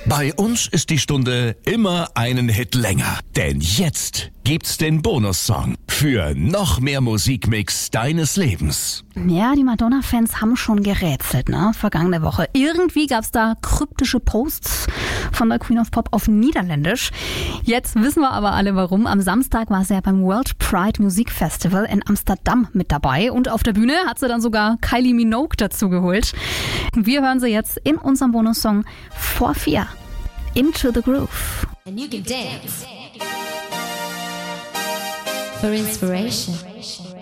Bei uns ist die Stunde immer einen Hit länger. Denn jetzt gibt's den Bonussong für noch mehr Musikmix deines Lebens. Ja, die Madonna-Fans haben schon gerätselt, ne? Vergangene Woche. Irgendwie gab's da kryptische Posts von der Queen of Pop auf Niederländisch. Jetzt wissen wir aber alle warum. Am Samstag war sie ja beim World Pride Music Festival in Amsterdam mit dabei. Und auf der Bühne hat sie dann sogar Kylie Minogue dazu geholt. Wir hören sie jetzt in unserem Bonussong For Fear. Into the Groove. And you can dance for inspiration.